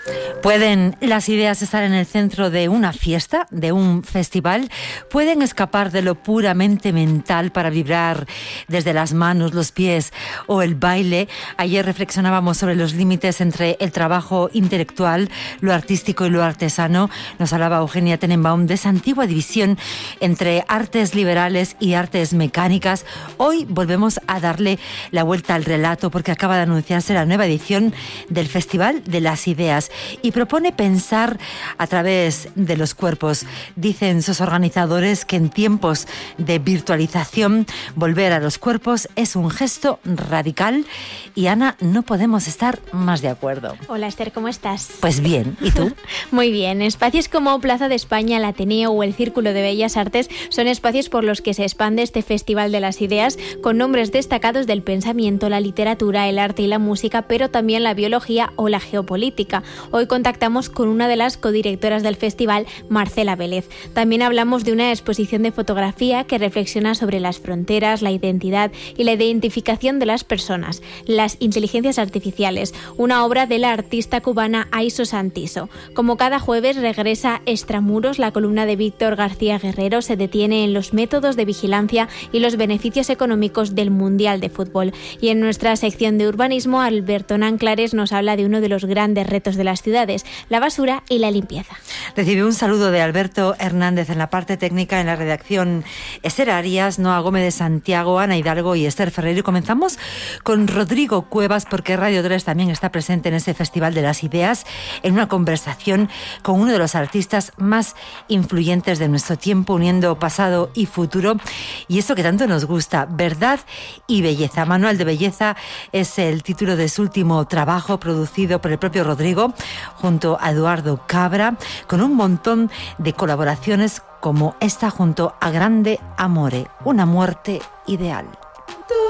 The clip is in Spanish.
¿Pueden las ideas estar en el centro de una fiesta, de un festival? ¿Pueden escapar de lo puramente mental para vibrar desde las manos, los pies o el baile? Ayer reflexionábamos sobre los límites entre el trabajo intelectual, lo artístico y lo artesano. Nos hablaba Eugenia Tenenbaum de esa antigua división entre artes liberales y artes mecánicas. Hoy volvemos a darle la vuelta al relato porque acaba de anunciarse la nueva edición del Festival de las Ideas y propone pensar a través de los cuerpos. Dicen sus organizadores que en tiempos de virtualización volver a los cuerpos es un gesto radical y Ana, no podemos estar más de acuerdo. Hola Esther, ¿cómo estás? Pues bien, ¿y tú? Muy bien, espacios como Plaza de España, el Ateneo o el Círculo de Bellas Artes son espacios por los que se expande este Festival de las Ideas con nombres destacados del pensamiento, la literatura, el arte y la música, pero también la biología o la geopolítica. Hoy contactamos con una de las codirectoras del festival, Marcela Vélez. También hablamos de una exposición de fotografía que reflexiona sobre las fronteras, la identidad y la identificación de las personas, las inteligencias artificiales, una obra de la artista cubana Aiso Santiso. Como cada jueves regresa Extramuros, la columna de Víctor García Guerrero se detiene en los métodos de vigilancia y los beneficios económicos del Mundial de Fútbol. Y en nuestra sección de urbanismo, Alberto Nanclares nos habla de uno de los grandes retos de las ciudades, la basura y la limpieza. Recibe un saludo de Alberto Hernández en la parte técnica, en la redacción Esther Arias, Noa Gómez de Santiago, Ana Hidalgo y Esther Ferrer. Y comenzamos con Rodrigo Cuevas porque Radio 3 también está presente en ese Festival de las Ideas en una conversación con uno de los artistas más influyentes de nuestro tiempo, uniendo pasado y futuro y eso que tanto nos gusta, verdad y belleza. Manual de Belleza es el título de su último trabajo producido por el propio Rodrigo junto a Eduardo Cabra, con un montón de colaboraciones como esta junto a Grande Amore, una muerte ideal.